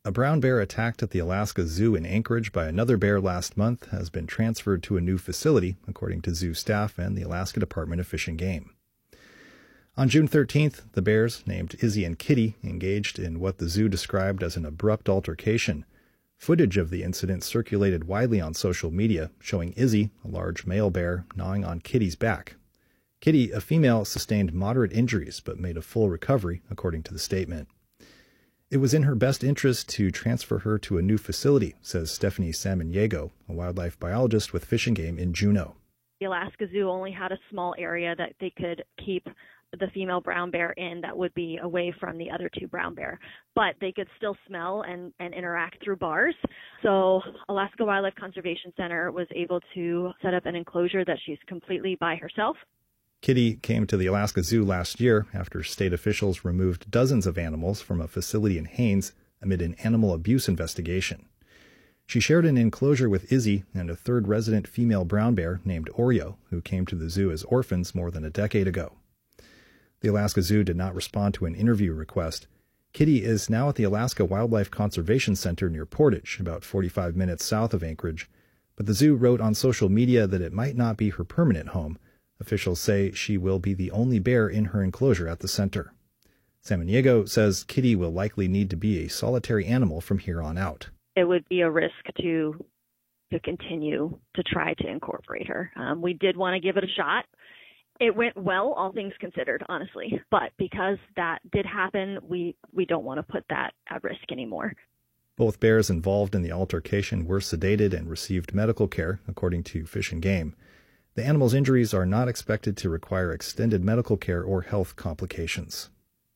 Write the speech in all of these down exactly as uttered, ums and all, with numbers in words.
A brown bear attacked at the Alaska Zoo in Anchorage by another bear last month has been transferred to a new facility, according to zoo staff and the Alaska Department of Fish and Game. On June thirteenth, the bears, named Izzy and Kitty, engaged in what the zoo described as an abrupt altercation. Footage of the incident circulated widely on social media, showing Izzy, a large male bear, gnawing on Kitty's back. Kitty, a female, sustained moderate injuries but made a full recovery, according to the statement. It was in her best interest to transfer her to a new facility, says Stephanie Samaniego, a wildlife biologist with Fish and Game in Juneau. The Alaska Zoo only had a small area that they could keep the female brown bear in that would be away from the other two brown bear, but they could still smell and, and interact through bars. So Alaska Wildlife Conservation Center was able to set up an enclosure that she's completely by herself. Kitty came to the Alaska Zoo last year after state officials removed dozens of animals from a facility in Haines amid an animal abuse investigation. She shared an enclosure with Izzy and a third resident female brown bear named Oreo, who came to the zoo as orphans more than a decade ago. The Alaska Zoo did not respond to an interview request. Kitty is now at the Alaska Wildlife Conservation Center near Portage, about forty-five minutes south of Anchorage, but the zoo wrote on social media that it might not be her permanent home. Officials say she will be the only bear in her enclosure at the center. Samaniego says Kitty will likely need to be a solitary animal from here on out. It would be a risk to to continue to try to incorporate her. Um, we did want to give it a shot. It went well, all things considered, honestly. But because that did happen, we, we don't want to put that at risk anymore. Both bears involved in the altercation were sedated and received medical care, according to Fish and Game. The animal's injuries are not expected to require extended medical care or health complications.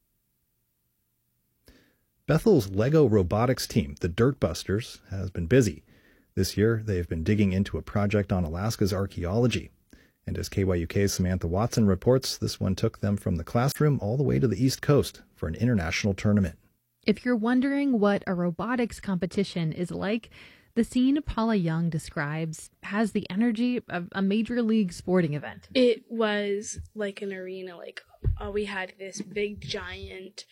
Bethel's Lego robotics team, the Dirtbusters, has been busy. This year, they've been digging into a project on Alaska's archaeology. And as K Y U K's Samantha Watson reports, this one took them from the classroom all the way to the East Coast for an international tournament. If you're wondering what a robotics competition is like, the scene Paula Young describes has the energy of a major league sporting event. It was like an arena. Like uh, we had this big giant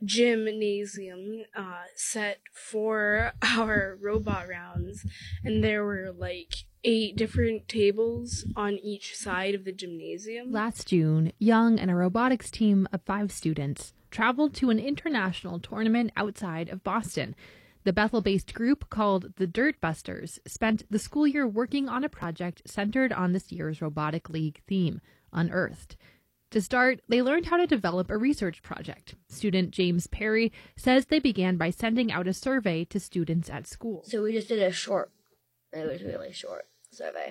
gymnasium uh, set for our robot rounds, and there were like eight different tables on each side of the gymnasium. Last June, Young and a robotics team of five students traveled to an international tournament outside of Boston. The Bethel-based group called the Dirtbusters spent the school year working on a project centered on this year's Robotic League theme, Unearthed. To start, they learned how to develop a research project. Student James Perry says they began by sending out a survey to students at school. So we just did a short, it was really short survey,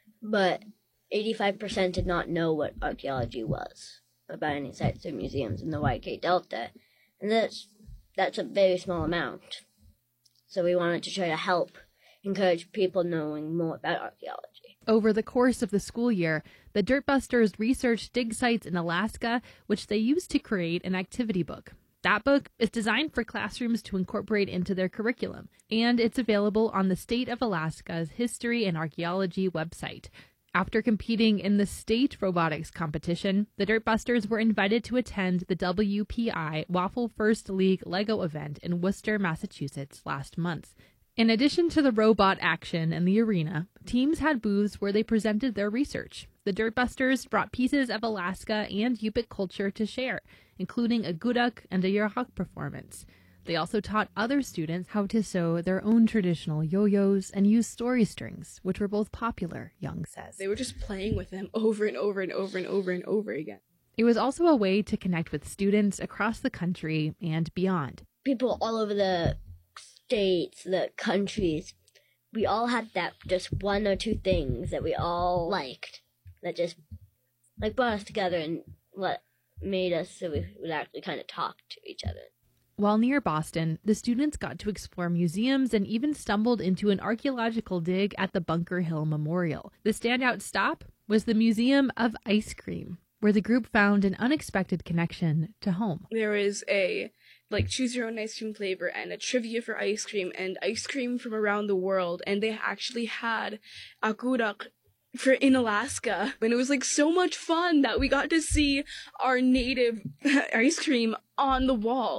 but eighty-five percent did not know what archaeology was about any sites or museums in the Y K Delta, and that's, that's a very small amount. So we wanted to try to help encourage people knowing more about archaeology. Over the course of the school year, the Dirtbusters researched dig sites in Alaska, which they used to create an activity book. That book is designed for classrooms to incorporate into their curriculum, and it's available on the State of Alaska's History and Archaeology website. After competing in the state robotics competition, the Dirtbusters were invited to attend the W P I Waffle First League Lego event in Worcester, Massachusetts last month. In addition to the robot action and the arena, teams had booths where they presented their research. The Dirtbusters brought pieces of Alaska and Yupik culture to share, including a guduk and a yarhak performance. They also taught other students how to sew their own traditional yo-yos and use story strings, which were both popular, Young says. They were just playing with them over and over and over and over and over again. It was also a way to connect with students across the country and beyond. People all over the states, the countries, we all had that just one or two things that we all liked that just like brought us together and what made us so we would actually kind of talk to each other. While near Boston, the students got to explore museums and even stumbled into an archaeological dig at the Bunker Hill Memorial. The standout stop was the Museum of Ice Cream, where the group found an unexpected connection to home. There was a like choose your own ice cream flavor and a trivia for ice cream and ice cream from around the world, and they actually had a guduk for in Alaska, and it was like so much fun that we got to see our native ice cream on the wall.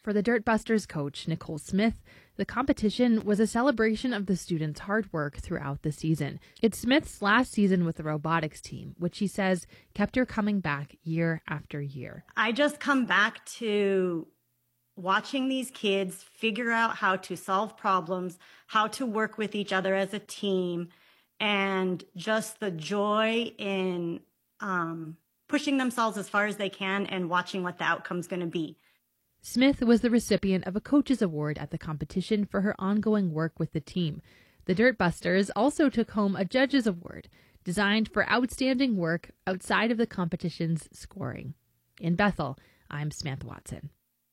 For the Dirtbusters coach, Nicole Smith, the competition was a celebration of the students' hard work throughout the season. It's Smith's last season with the robotics team, which she says kept her coming back year after year. I just come back to watching these kids figure out how to solve problems, how to work with each other as a team, and just the joy in um, pushing themselves as far as they can and watching what the outcome's going to be. Smith was the recipient of a coach's award at the competition for her ongoing work with the team. The Dirtbusters also took home a judge's award, designed for outstanding work outside of the competition's scoring. In Bethel, I'm Samantha Watson.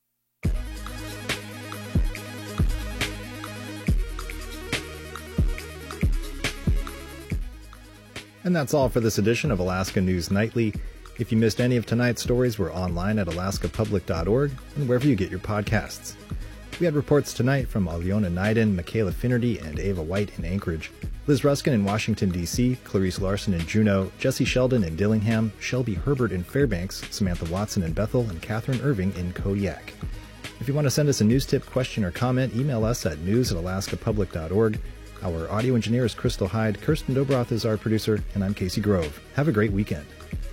And that's all for this edition of Alaska News Nightly. If you missed any of tonight's stories, we're online at alaska public dot org and wherever you get your podcasts. We had reports tonight from Aliona Nyden, Michaela Finnerty, and Ava White in Anchorage, Liz Ruskin in Washington, D C, Clarice Larson in Juneau, Jesse Sheldon in Dillingham, Shelby Herbert in Fairbanks, Samantha Watson in Bethel, and Catherine Irving in Kodiak. If you want to send us a news tip, question, or comment, email us at news at alaska public dot org. Our audio engineer is Crystal Hyde, Kirsten Dobroth is our producer, and I'm Casey Grove. Have a great weekend.